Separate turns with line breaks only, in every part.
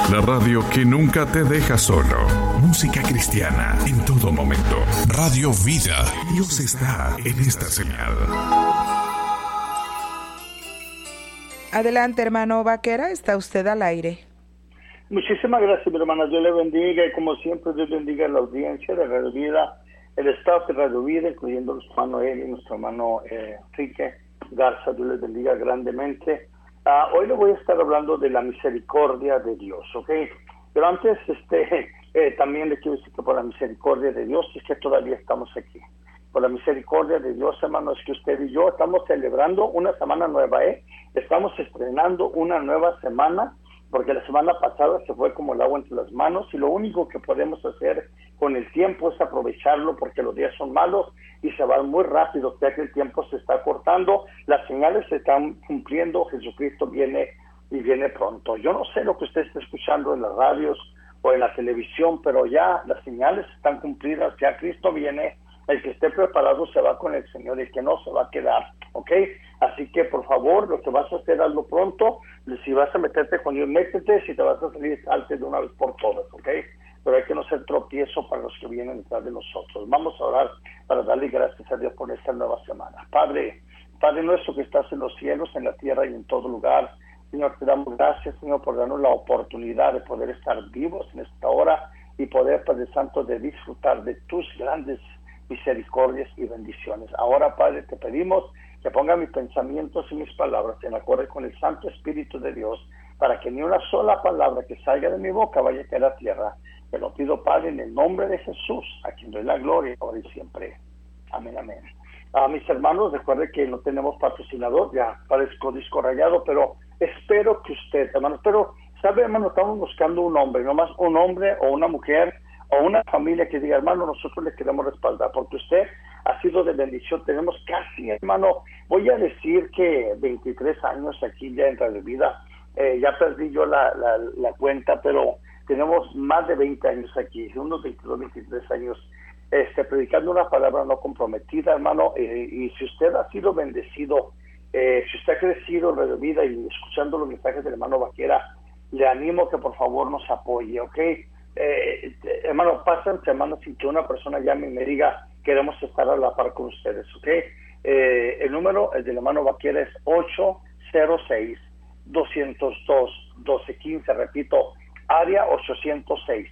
La radio que nunca te deja solo. Música cristiana en todo momento. Radio Vida. Dios está en esta señal.
Adelante, hermano Vaquera, está usted al aire.
Muchísimas gracias, mi hermana. Dios le bendiga y como siempre, Dios bendiga a la audiencia de Radio Vida, el staff de Radio Vida, incluyendo nuestro hermano Eli y nuestro hermano Enrique Garza. Dios les bendiga grandemente. Hoy le voy a estar hablando de la misericordia de Dios, ¿ok? Pero antes, también le quiero decir que por la misericordia de Dios es que todavía estamos aquí. Por la misericordia de Dios, hermanos, que usted y yo estamos celebrando una semana nueva, Estamos estrenando una nueva semana, porque la semana pasada se fue como el agua entre las manos y lo único que podemos hacer con el tiempo es aprovecharlo porque los días son malos y se van muy rápido, ya que el tiempo se está cortando, las señales se están cumpliendo, Jesucristo viene y viene pronto. Yo no sé lo que usted está escuchando en las radios o en la televisión, pero ya las señales están cumplidas, ya Cristo viene. El que esté preparado se va con el Señor, el que no se va a quedar, ¿ok? Así que, por favor, lo que vas a hacer, hazlo pronto. Si vas a meterte con Dios, métete. Si te vas a salir, salte de una vez por todas, ¿ok? Pero hay que no ser tropiezo para los que vienen detrás de nosotros. Vamos a orar para darle gracias a Dios por esta nueva semana. Padre nuestro que estás en los cielos, en la tierra y en todo lugar, Señor, te damos gracias, Señor, por darnos la oportunidad de poder estar vivos en esta hora y poder, Padre Santo, de disfrutar de tus grandes misericordias y bendiciones. Ahora, Padre, te pedimos que ponga mis pensamientos y mis palabras en acorde con el Santo Espíritu de Dios, para que ni una sola palabra que salga de mi boca vaya a caer a tierra. Te lo pido, Padre, en el nombre de Jesús, a quien doy la gloria ahora y siempre. Amén, amén. Mis hermanos, recuerden que no tenemos patrocinador, ya parezco disco rayado, pero espero que usted, hermanos, ¿sabe, hermano? Estamos buscando un hombre, nomás un hombre o una mujer o una familia que diga, hermano, nosotros le queremos respaldar, porque usted ha sido de bendición. Tenemos casi, hermano, voy a decir que 23 años aquí ya en Radio Vida. Ya perdí yo la cuenta, pero tenemos más de 20 años aquí, unos 22, 23 años, predicando una palabra no comprometida, hermano, y si usted ha sido bendecido, si usted ha crecido en Radio Vida y escuchando los mensajes del hermano Vaquera, le animo que por favor nos apoye, ¿ok? Hermano, pasan semanas sin que una persona llame y me diga queremos estar a la par con ustedes, ¿ok? El número, el del hermano Vaquera, es 806-202-1215, repito, área 806,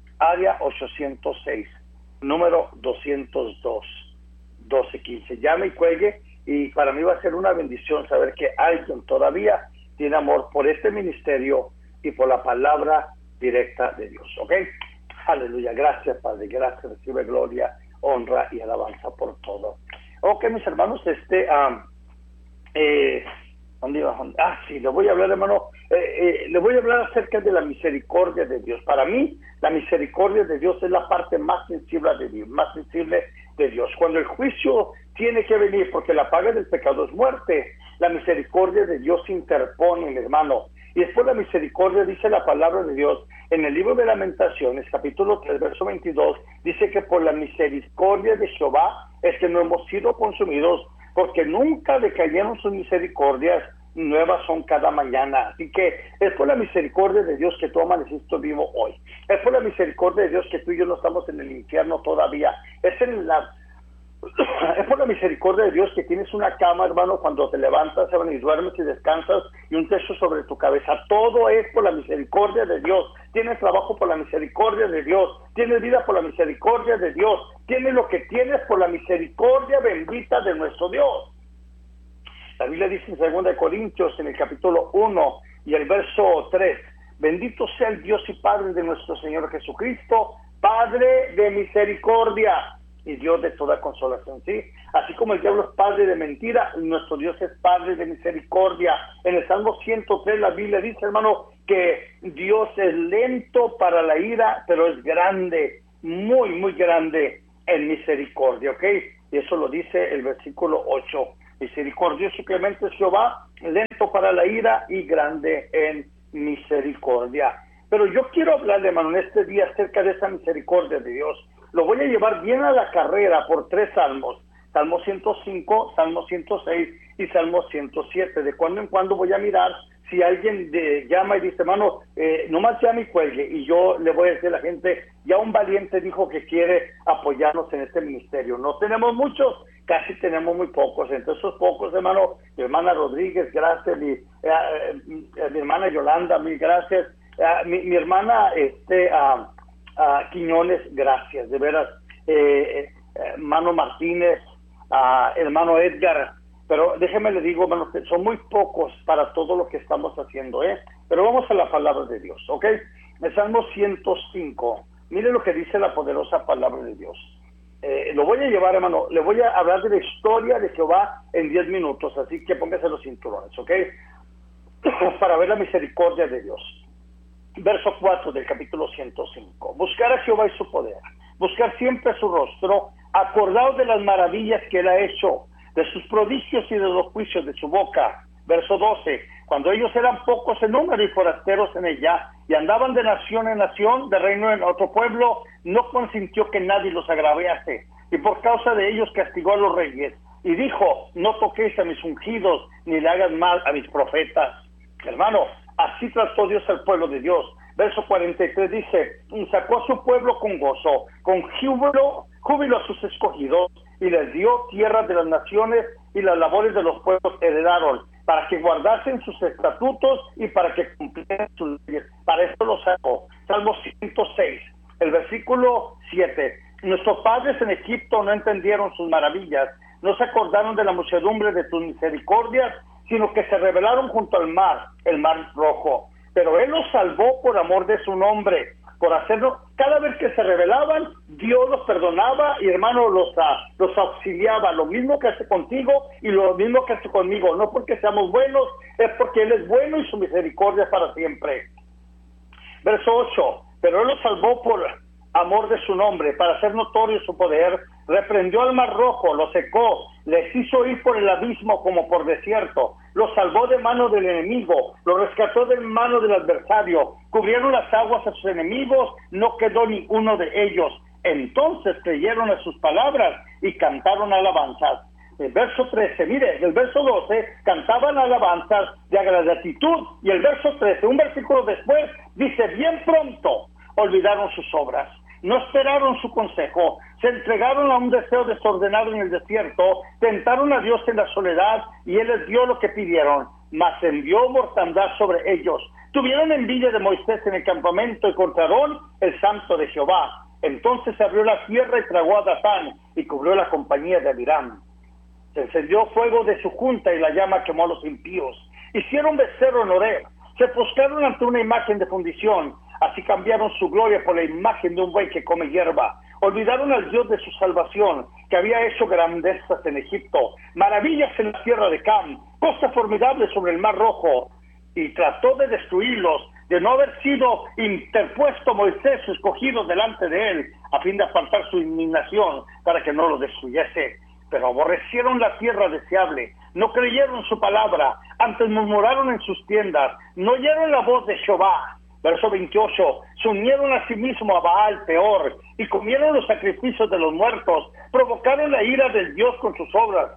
número 202-1215. Llame y cuelgue, y para mí va a ser una bendición saber que alguien todavía tiene amor por este ministerio y por la palabra directa de Dios, ¿ok? Aleluya, gracias, Padre, gracias, recibe gloria, honra y alabanza por todo. Ok, mis hermanos, ¿dónde iba? Sí, le voy a hablar, hermano, le voy a hablar acerca de la misericordia de Dios. Para mí, la misericordia de Dios es la parte más sensible de Dios, Cuando el juicio tiene que venir, porque la paga del pecado es muerte, la misericordia de Dios se interpone, mi hermano. Y es por la misericordia, dice la palabra de Dios, en el libro de Lamentaciones, capítulo 3, verso 22, dice que por la misericordia de Jehová es que no hemos sido consumidos, porque nunca decayeron sus misericordias, nuevas son cada mañana. Así que es por la misericordia de Dios que tú amaneciste vivo hoy. Es por la misericordia de Dios que tú y yo no estamos en el infierno todavía. Es por la misericordia de Dios que tienes una cama, hermano, cuando te levantas, hermano, y duermes y descansas, y un techo sobre tu cabeza. Todo es por la misericordia de Dios. Tienes trabajo por la misericordia de Dios. Tienes vida por la misericordia de Dios. Tienes lo que tienes por la misericordia bendita de nuestro Dios. La Biblia dice en 2 Corintios, en el capítulo 1 y el verso 3, bendito sea el Dios y Padre de nuestro Señor Jesucristo, Padre de misericordia y Dios de toda consolación, ¿sí? Así como el diablo es padre de mentira, nuestro Dios es Padre de misericordia. En el Salmo 103 la Biblia dice, hermano, que Dios es lento para la ira, pero es grande, muy, muy grande en misericordia, ¿ok? Y eso lo dice el versículo 8. Misericordioso y clemente es Jehová, lento para la ira y grande en misericordia. Pero yo quiero hablarle, hermano, en este día acerca de esa misericordia de Dios. Lo voy a llevar bien a la carrera por 3 salmos. Salmo 105, Salmo 106 y Salmo 107. De cuando en cuando voy a mirar si alguien llama y dice, hermano, nomás llame y cuelgue, y yo le voy a decir a la gente, ya un valiente dijo que quiere apoyarnos en este ministerio. No tenemos muchos, casi tenemos muy pocos. Entonces esos pocos, hermano, mi hermana Rodríguez, gracias, mi hermana Yolanda, mil gracias, mi hermana Quiñones, gracias, de veras, hermano Martínez, hermano Edgar. Pero déjeme le digo, hermanos, que son muy pocos para todo lo que estamos haciendo, Pero vamos a la palabra de Dios, ¿ok? El Salmo 105. Mire lo que dice la poderosa palabra de Dios. Lo voy a llevar, hermano, le voy a hablar de la historia de Jehová en 10 minutos, así que póngase los cinturones, ¿ok? Para ver la misericordia de Dios. Verso 4 del capítulo 105. Buscar a Jehová y su poder, buscar siempre su rostro, acordaos de las maravillas que él ha hecho, de sus prodigios y de los juicios de su boca. Verso 12, cuando ellos eran pocos en número y forasteros en ella, y andaban de nación en nación, de reino en otro pueblo, no consintió que nadie los agraviase, y por causa de ellos castigó a los reyes, y dijo, no toquéis a mis ungidos, ni le hagan mal a mis profetas. Hermano, así trató Dios al pueblo de Dios. Verso 43 dice, y sacó a su pueblo con gozo, con júbilo a sus escogidos, y les dio tierras de las naciones, y las labores de los pueblos heredaron, para que guardasen sus estatutos y para que cumplieran sus leyes. Para esto lo sacó. Salmo 106, el versículo 7. Nuestros padres en Egipto no entendieron sus maravillas, no se acordaron de la muchedumbre de tus misericordias, sino que se rebelaron junto al mar, el mar rojo. Pero él los salvó por amor de su nombre, por hacerlo. Cada vez que se rebelaban, Dios los perdonaba y, hermano, los auxiliaba. Lo mismo que hace contigo y lo mismo que hace conmigo. No porque seamos buenos, es porque él es bueno y su misericordia es para siempre. Verso 8. Pero él los salvó por amor de su nombre, para hacer notorio su poder. Reprendió al mar rojo, lo secó, les hizo ir por el abismo como por desierto, los salvó de mano del enemigo, los rescató de mano del adversario, cubrieron las aguas a sus enemigos, no quedó ninguno de ellos. Entonces creyeron a sus palabras y cantaron alabanzas. El verso 13, mire, el verso 12, cantaban alabanzas de gratitud, y el verso 13, un versículo después, dice, bien pronto olvidaron sus obras, no esperaron su consejo, se entregaron a un deseo desordenado en el desierto, tentaron a Dios en la soledad, y él les dio lo que pidieron, mas envió mortandad sobre ellos. Tuvieron envidia de Moisés en el campamento y encontraron el santo de Jehová. Entonces se abrió la tierra y tragó a Datán, y cubrió la compañía de Abiram. Se encendió fuego de su junta, y la llama quemó a los impíos. Hicieron becerro en Horeb, se postraron ante una imagen de fundición, así cambiaron su gloria por la imagen de un buey que come hierba. Olvidaron al Dios de su salvación, que había hecho grandezas en Egipto, maravillas en la tierra de Cam, cosas formidables sobre el mar rojo, y trató de destruirlos, de no haber sido interpuesto Moisés, su escogido, delante de él, a fin de apartar su indignación, para que no lo destruyese. Pero aborrecieron la tierra deseable, no creyeron su palabra, antes murmuraron en sus tiendas, no oyeron la voz de Jehová. Verso 28, se unieron a sí mismo a Baal peor, y comieron los sacrificios de los muertos, provocaron la ira del Dios con sus obras.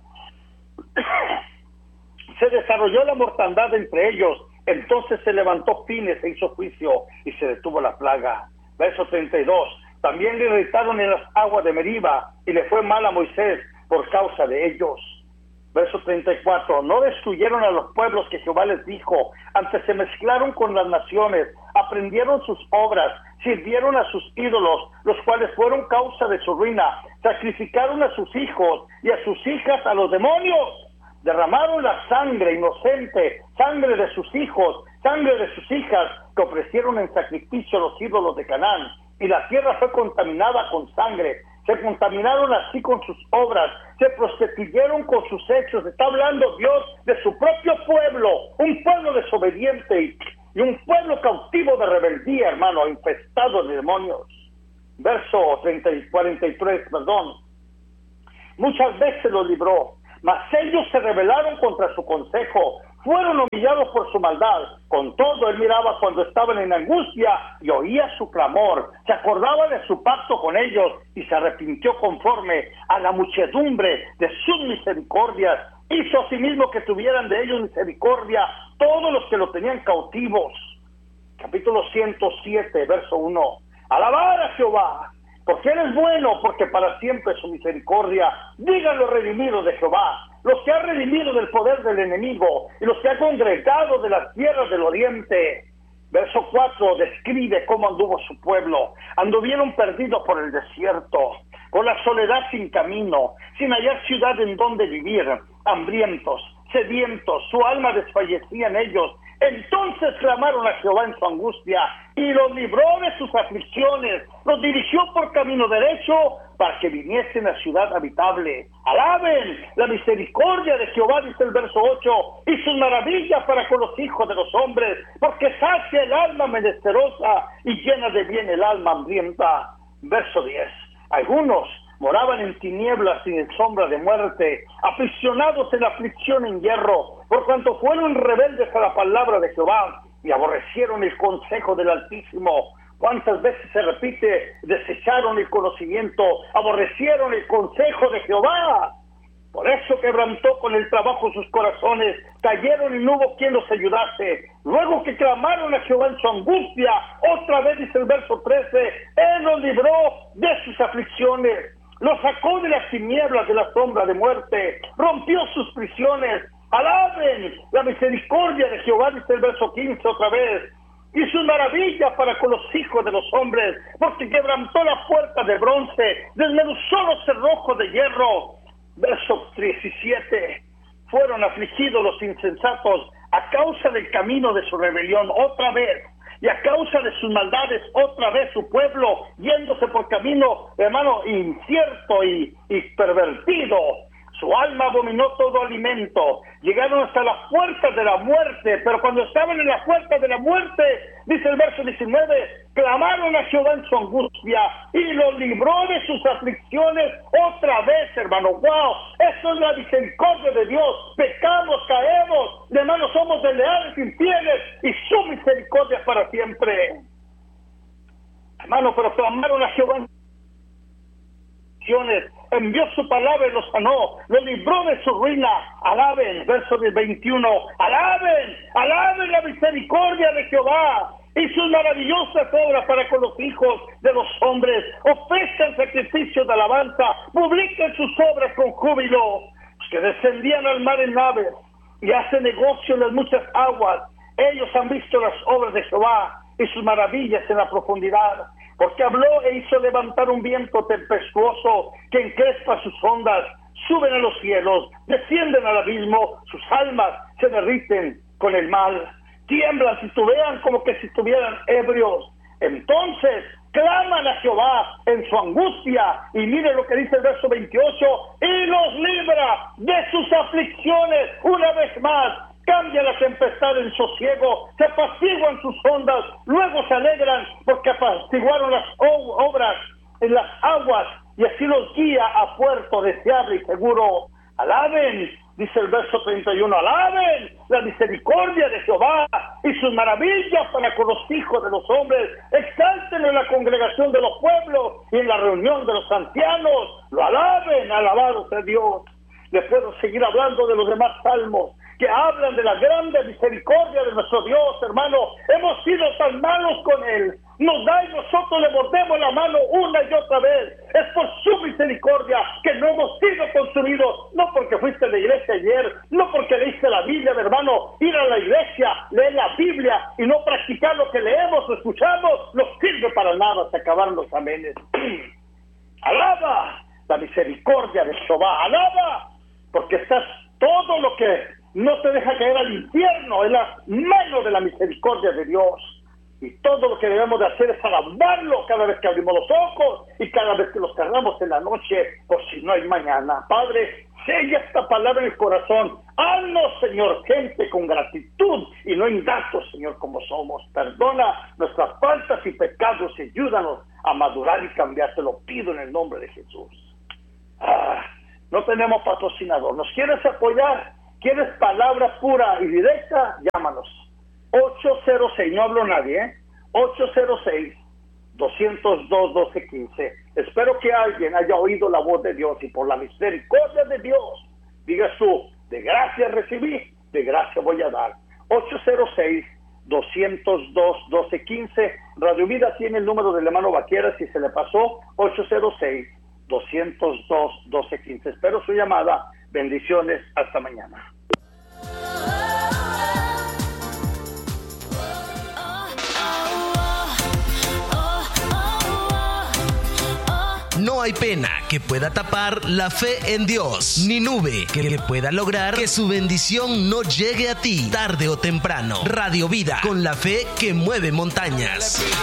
Se desarrolló la mortandad entre ellos, entonces se levantó Fines e hizo juicio, y se detuvo la plaga. Verso 32, también le irritaron en las aguas de Meriba, y le fue mal a Moisés por causa de ellos. Verso 34, no destruyeron a los pueblos que Jehová les dijo, antes se mezclaron con las naciones, aprendieron sus obras, sirvieron a sus ídolos, los cuales fueron causa de su ruina, sacrificaron a sus hijos y a sus hijas a los demonios, derramaron la sangre inocente, sangre de sus hijos, sangre de sus hijas, que ofrecieron en sacrificio a los ídolos de Canaán, y la tierra fue contaminada con sangre. Se contaminaron así con sus obras, se prostituyeron con sus hechos. Está hablando Dios de su propio pueblo, un pueblo desobediente y un pueblo cautivo de rebeldía, hermano, infestado de demonios. Verso 43, muchas veces los libró, mas ellos se rebelaron contra su consejo, fueron humillados por su maldad. Con todo, él miraba cuando estaban en angustia y oía su clamor, se acordaba de su pacto con ellos y se arrepintió conforme a la muchedumbre de sus misericordias. Hizo asimismo que tuvieran de ellos misericordia todos los que lo tenían cautivos. Capítulo 107, verso 1. Alabar a Jehová, porque Él es bueno, porque para siempre su misericordia. Digan los redimidos de Jehová, los que ha redimido del poder del enemigo, y los que ha congregado de las tierras del oriente. Verso 4 describe cómo anduvo su pueblo. Anduvieron perdidos por el desierto, por la soledad sin camino, sin hallar ciudad en donde vivir, hambrientos, sedientos, su alma desfallecía en ellos. Entonces clamaron a Jehová en su angustia, y los libró de sus aflicciones, los dirigió por camino derecho, para que viniesen a ciudad habitable. Alaben la misericordia de Jehová, dice el verso 8, y sus maravillas para con los hijos de los hombres, porque sacia el alma menesterosa, y llena de bien el alma hambrienta. Verso 10. Algunos moraban en tinieblas y en sombra de muerte, aprisionados en aflicción en hierro, por cuanto fueron rebeldes a la palabra de Jehová, y aborrecieron el consejo del Altísimo. ¿Cuántas veces se repite? Desecharon el conocimiento, aborrecieron el consejo de Jehová. Por eso quebrantó con el trabajo sus corazones, cayeron y no hubo quien los ayudase. Luego que clamaron a Jehová en su angustia, otra vez dice el verso 13, Él los libró de sus aflicciones, los sacó de las tinieblas de la sombra de muerte, rompió sus prisiones. Alaben la misericordia de Jehová, dice el verso 15 otra vez, y sus maravillas para con los hijos de los hombres, porque quebrantó la puerta de bronce, desmenuzó los cerrojos de hierro. Verso 17, fueron afligidos los insensatos a causa del camino de su rebelión otra vez, y a causa de sus maldades otra vez su pueblo, yéndose por camino, hermano, incierto y pervertido. Su alma abominó todo alimento. Llegaron hasta las puertas de la muerte, pero cuando estaban en las puertas de la muerte, dice el verso 19, clamaron a Jehová en su angustia y los libró de sus aflicciones otra vez, hermano. ¡Wow! Eso es la misericordia de Dios. Pecamos, caemos, hermanos, somos desleales, infieles, y su misericordia es para siempre. Hermano, pero clamaron a Jehová en envió su palabra y los sanó, los libró de su ruina. Alaben, verso 21, alaben la misericordia de Jehová y sus maravillosas obras para con los hijos de los hombres. Ofrezcan sacrificios de alabanza, publiquen sus obras con júbilo. Los que descendían al mar en naves y hacen negocio en las muchas aguas, ellos han visto las obras de Jehová y sus maravillas en la profundidad. Porque habló e hizo levantar un viento tempestuoso que encrespa sus ondas, suben a los cielos, descienden al abismo, sus almas se derriten con el mal, tiemblan, titubean como que si estuvieran ebrios. Entonces claman a Jehová en su angustia, y mire lo que dice el verso 28, y los libra de sus aflicciones una vez más. Cambia la tempestad en sosiego, se apaciguan sus ondas, luego se alegran porque apaciguaron las obras en las aguas, y así los guía a puerto deseable y seguro. Alaben, dice el verso 31, alaben la misericordia de Jehová y sus maravillas para con los hijos de los hombres. Exalten en la congregación de los pueblos y en la reunión de los ancianos. Lo alaben, alabado sea Dios. Les puedo seguir hablando de los demás salmos que hablan de la grande misericordia de nuestro Dios, hermano. Hemos sido tan malos con Él, nos da y nosotros le mordemos la mano una y otra vez. Es por su misericordia que no hemos sido consumidos, no porque fuiste a la iglesia ayer, no porque leíste la Biblia, mi hermano. Ir a la iglesia, leer la Biblia y no practicar lo que leemos o escuchamos, no sirve para nada. Se acabaron los amenes. Alaba la misericordia de Jehová, alaba, porque estás todo lo que no te deja caer al infierno en las manos de la misericordia de Dios. Y todo lo que debemos de hacer es alabarlo cada vez que abrimos los ojos y cada vez que los cerramos en la noche, por si no hay mañana. Padre, sella esta palabra en el corazón. Haznos, Señor, gente con gratitud y no ingratos, Señor, como somos. Perdona nuestras faltas y pecados y ayúdanos a madurar y cambiar. Te lo pido en el nombre de Jesús. No tenemos patrocinador. ¿Nos quieres apoyar? ¿Quieres palabra pura y directa? Llámanos. 806, no hablo nadie, 806-202-1215. Espero que alguien haya oído la voz de Dios y por la misericordia de Dios, digas tú, De gracia recibí, de gracia voy a dar. 806-202-1215. Radio Vida tiene el número del hermano Vaquera, si se le pasó, 806-202-1215. Espero su llamada. Bendiciones, hasta mañana.
No hay pena que pueda tapar la fe en Dios, ni nube que pueda lograr que su bendición no llegue a ti tarde o temprano. Radio Vida, con la fe que mueve montañas.